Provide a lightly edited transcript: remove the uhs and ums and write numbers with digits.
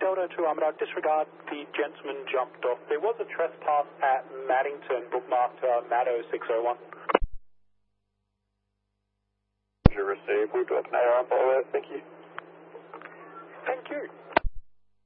Delta to Armadale, disregard the gentleman jumped off. There was a trespass at Maddington, bookmarked Maddo 601. Roger, received. We've got an AR on follow. Thank you. Thank you.